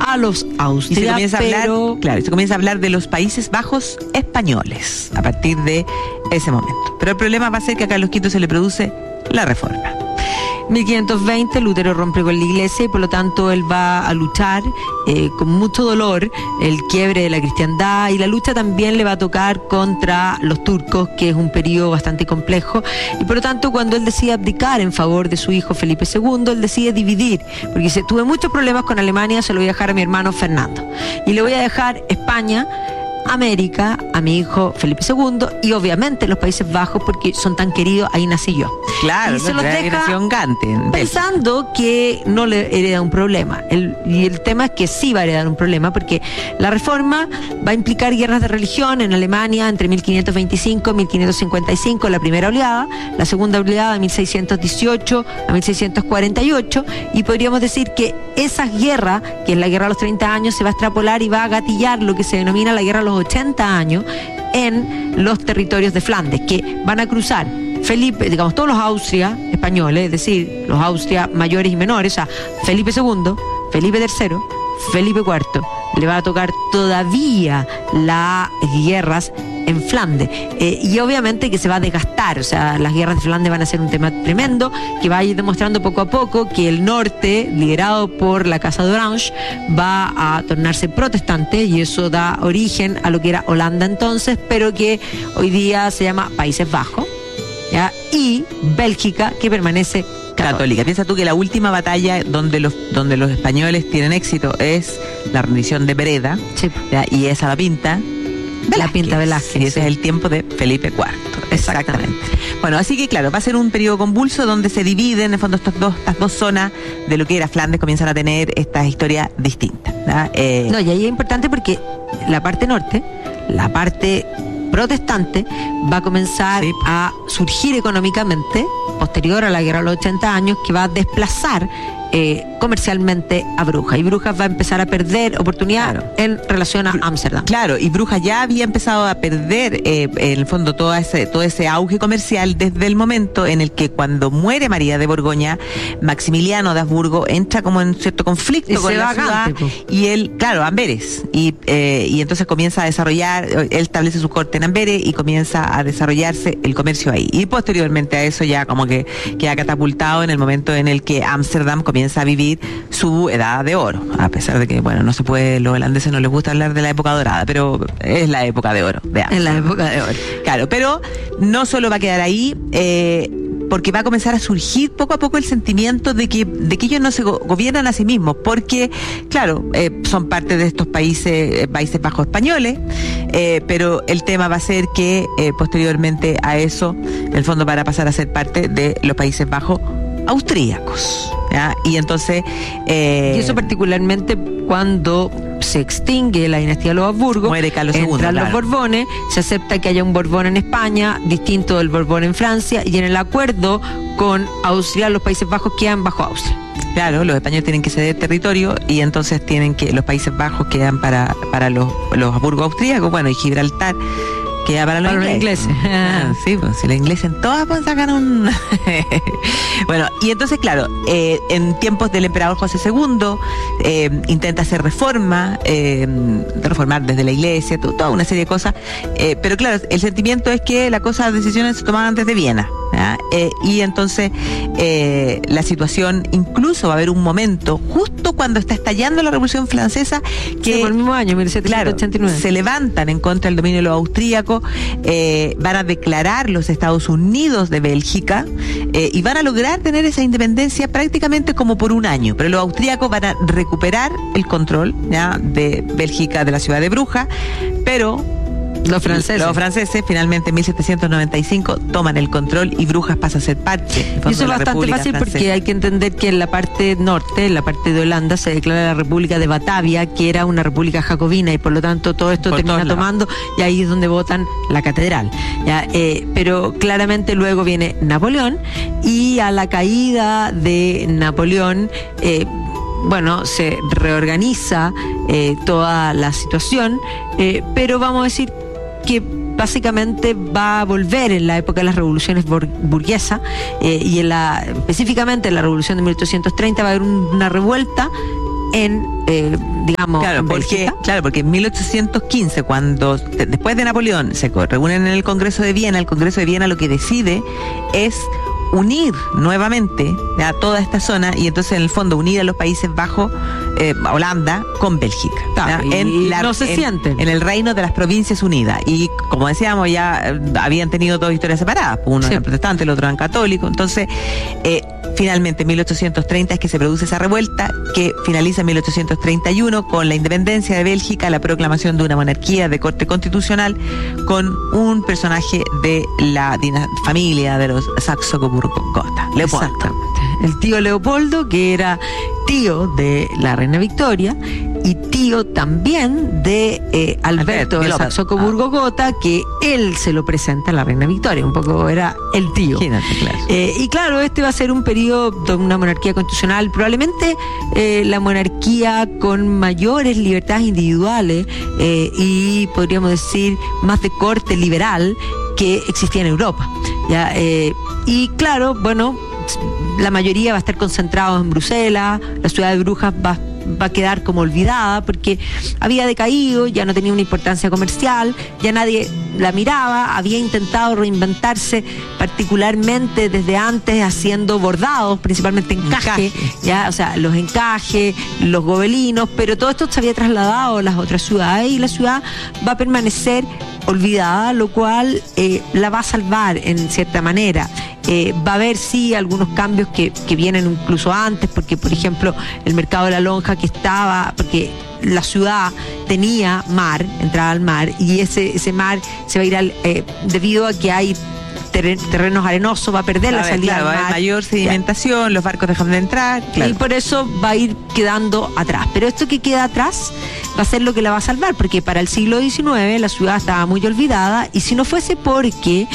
a los Austria, y se comienza pero... se comienza a hablar de los Países Bajos españoles a partir de ese momento. Pero el problema va a ser que acá a los Quintos se le produce la Reforma. 1520, Lutero rompe con la iglesia y por lo tanto él va a luchar con mucho dolor el quiebre de la cristiandad, y la lucha también le va a tocar contra los turcos, que es un periodo bastante complejo, y por lo tanto cuando él decide abdicar en favor de su hijo Felipe II, él decide dividir, porque dice: tuve muchos problemas con Alemania, se lo voy a dejar a mi hermano Fernando y le voy a dejar España, América, a mi hijo Felipe II, y obviamente los Países Bajos, porque son tan queridos, ahí nací yo. Claro, y se los deja pensando que no le hereda un problema. Y el tema es que sí va a heredar un problema, porque la Reforma va a implicar guerras de religión en Alemania entre 1525 y 1555, la primera oleada, la segunda oleada de 1618 a 1648, y podríamos decir que esas guerras, que es la guerra de los 30 años, se va a extrapolar y va a gatillar lo que se denomina la guerra de los 80 años en los territorios de Flandes, que van a cruzar Felipe, digamos, todos los Austria españoles, es decir, los Austria mayores y menores, o sea, Felipe II, Felipe III, Felipe IV, le va a tocar todavía las guerras en Flandes, y obviamente que se va a desgastar, o sea, las guerras de Flandes van a ser un tema tremendo, que va a ir demostrando poco a poco que el norte, liderado por la Casa de Orange, va a tornarse protestante, y eso da origen a lo que era Holanda entonces, pero que hoy día se llama Países Bajos, ¿ya? Y Bélgica, que permanece católica. Piensa tú que la última batalla donde los españoles tienen éxito es la rendición de Breda, sí, ¿ya? Y esa la pinta Velázquez. Y ese es el tiempo de Felipe IV. Exactamente. Bueno, así que claro, va a ser un periodo convulso donde se dividen, en el fondo, estas dos zonas de lo que era Flandes comienzan a tener estas historias distintas, ¿verdad? No, y ahí es importante porque la parte norte, la parte protestante, va a comenzar a surgir económicamente posterior a la guerra de los 80 años, que va a desplazar comercialmente a Brujas, y Brujas va a empezar a perder oportunidad en relación a Ámsterdam. Claro, y Brujas ya había empezado a perder en el fondo todo ese auge comercial desde el momento en el que, cuando muere María de Borgoña, Maximiliano de Habsburgo entra como en cierto conflicto con la ciudad, y él, Amberes, y entonces comienza a desarrollar, él establece su corte en Amberes y comienza a desarrollarse el comercio ahí, y posteriormente a eso ya como que queda catapultado en el momento en el que Ámsterdam comienza a vivir su edad de oro, a pesar de que, bueno, no se puede, los holandeses no les gusta hablar de la época dorada, pero es la época de oro. Es la época de oro. Claro, pero no solo va a quedar ahí, porque va a comenzar a surgir poco a poco el sentimiento de que ellos no se gobiernan a sí mismos, porque, claro, son parte de estos Países Bajos españoles, pero el tema va a ser que posteriormente a eso, en el fondo, van a pasar a ser parte de los Países Bajos austríacos, ¿ya? Y entonces y eso particularmente cuando se extingue la dinastía de los Habsburgo, muere Carlos II, entran los Borbones, se acepta que haya un Borbón en España distinto del Borbón en Francia, y en el acuerdo con Austria los Países Bajos quedan bajo Austria. Claro, los españoles tienen que ceder territorio, y entonces los Países Bajos quedan para los Habsburgo austríacos, bueno, y Gibraltar queda para los ingleses. Sí, pues si los ingleses en todas sacan un... Bueno, y entonces, claro, en tiempos del emperador José II, intenta hacer reformar desde la iglesia, toda una serie de cosas, pero claro, el sentimiento es que las decisiones se tomaban desde Viena, ¿ya? Y entonces la situación, incluso va a haber un momento, justo cuando está estallando la Revolución Francesa, que por el mismo año, 1789, se levantan en contra del dominio de los austríacos, van a declarar los Estados Unidos de Bélgica, y van a lograr tener esa independencia prácticamente como por un año, pero los austríacos van a recuperar el control, ¿ya?, de Bélgica, de la ciudad de Brujas, pero los franceses finalmente en 1795 toman el control y Brujas pasa a ser parte. Y eso es bastante fácil porque hay que entender que en la parte norte, en la parte de Holanda, se declara la República de Batavia, que era una república jacobina, y por lo tanto todo esto termina tomando, y ahí es donde votan la catedral, ¿ya? Pero claramente luego viene Napoleón, y a la caída de Napoleón, se reorganiza toda la situación, pero vamos a decir que básicamente va a volver en la época de las revoluciones burguesas, y específicamente en la revolución de 1830 va a haber una revuelta en, digamos, porque en 1815, cuando después de Napoleón se reúnen en el Congreso de Viena, el Congreso de Viena lo que decide es unir nuevamente a toda esta zona, y entonces en el fondo unir a los Países Bajos, Holanda, con Bélgica. En el reino de las Provincias Unidas. Y como decíamos, ya habían tenido dos historias separadas, uno era protestante, el otro era católico. Entonces, finalmente en 1830 es que se produce esa revuelta, que finaliza en 1831 con la independencia de Bélgica, la proclamación de una monarquía de corte constitucional con un personaje de la familia de los Saxo-Coburgo-Gotha, Leopoldo. Exactamente. El tío Leopoldo, que era tío de la reina Victoria y tío también de Alberto de Saxo-Coburgo-Gotha, que él se lo presenta a la reina Victoria, un poco era el tío. Claro. Y claro, este va a ser un periodo de una monarquía constitucional, probablemente la monarquía con mayores libertades individuales y podríamos decir más de corte liberal que existía en Europa. ¿Ya? Y claro, bueno, la mayoría va a estar concentrado en Bruselas, la ciudad de Brujas va a quedar como olvidada porque había decaído, ya no tenía una importancia comercial, ya nadie la miraba, había intentado reinventarse particularmente desde antes haciendo bordados, principalmente encaje, ya, o sea, los encajes, los gobelinos, pero todo esto se había trasladado a las otras ciudades y la ciudad va a permanecer olvidada, lo cual la va a salvar en cierta manera. Va a haber sí algunos cambios que vienen incluso antes, porque por ejemplo el mercado de la lonja que estaba, porque la ciudad tenía mar, entrada al mar, y ese mar se va a ir debido a que hay terrenos arenosos, va a perder la salida al mar. Va a haber mayor sedimentación, los barcos dejan de entrar. Y por eso va a ir quedando atrás. Pero esto que queda atrás va a ser lo que la va a salvar, porque para el siglo XIX la ciudad estaba muy olvidada, y si no fuese porque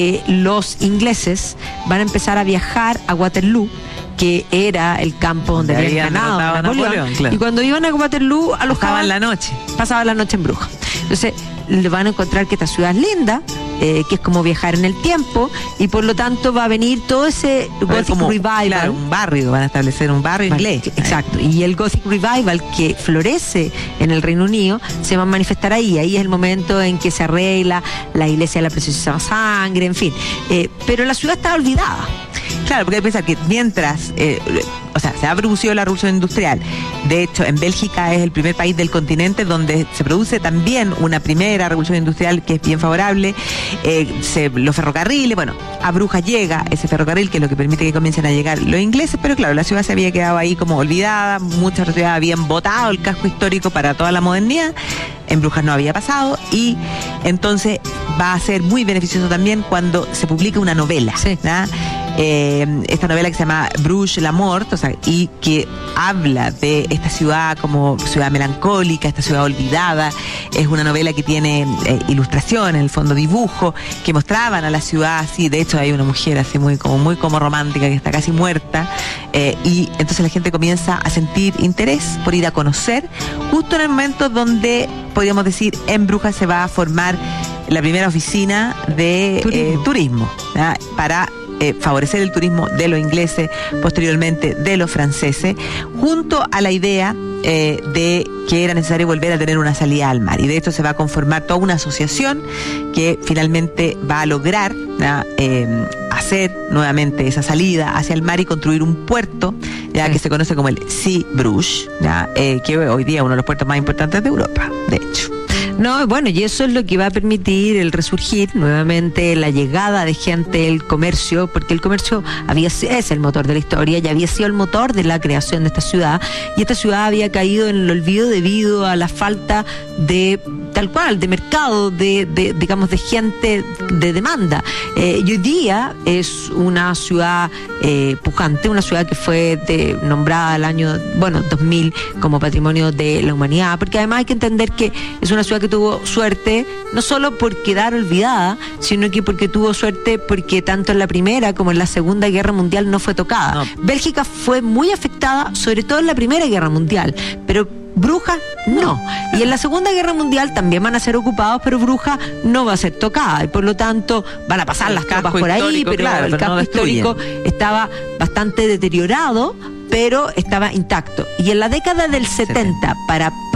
los ingleses van a empezar a viajar a Waterloo, que era el campo donde habían ganado Napoleón. Claro. Y cuando iban a Waterloo, pasaban la noche en Brujas. Entonces le van a encontrar que esta ciudad es linda, que es como viajar en el tiempo, y por lo tanto va a venir todo ese Gothic Revival. Claro, un barrio, van a establecer un barrio inglés. Exacto, y el Gothic Revival que florece en el Reino Unido se va a manifestar ahí es el momento en que se arregla la iglesia de la Preciosa Sangre, en fin. Pero la ciudad está olvidada. Claro, porque hay que pensar que mientras, se ha producido la revolución industrial, de hecho en Bélgica es el primer país del continente donde se produce también una primera revolución industrial que es bien favorable, los ferrocarriles, bueno, a Brujas llega ese ferrocarril que es lo que permite que comiencen a llegar los ingleses, pero claro, la ciudad se había quedado ahí como olvidada, muchas ciudades habían botado el casco histórico para toda la modernidad, en Brujas no había pasado, y entonces va a ser muy beneficioso también cuando se publica una novela, ¿no? Esta novela que se llama Bruges la Mort, y que habla de esta ciudad como ciudad melancólica, esta ciudad olvidada. Es una novela que tiene ilustración, en el fondo dibujo, que mostraban a la ciudad así. De hecho hay una mujer así muy como romántica que está casi muerta, y entonces la gente comienza a sentir interés por ir a conocer, justo en el momento donde podríamos decir en Brujas se va a formar la primera oficina de turismo, para favorecer el turismo de los ingleses, posteriormente de los franceses, junto a la idea de que era necesario volver a tener una salida al mar, y de esto se va a conformar toda una asociación que finalmente va a lograr hacer nuevamente esa salida hacia el mar y construir un puerto que se conoce como el Sea Bruges, que hoy día es uno de los puertos más importantes de Europa, de hecho. No, bueno, y eso es lo que va a permitir el resurgir nuevamente, la llegada de gente, el comercio, porque el comercio es el motor de la historia, ya había sido el motor de la creación de esta ciudad, y esta ciudad había caído en el olvido debido a la falta de tal cual, de mercado, digamos, de gente, de demanda. Y hoy día es una ciudad pujante, una ciudad que fue nombrada el año 2000 como Patrimonio de la Humanidad, porque además hay que entender que es una ciudad que tuvo suerte, no solo por quedar olvidada, sino que porque tuvo suerte porque tanto en la Primera como en la Segunda Guerra Mundial no fue tocada. No. Bélgica fue muy afectada, sobre todo en la Primera Guerra Mundial, pero Brujas no. Y en la Segunda Guerra Mundial también van a ser ocupados, pero Brujas no va a ser tocada, y por lo tanto van a pasar las tropas por ahí, pero el casco histórico estaba bastante deteriorado pero estaba intacto. Y en la década del 70, para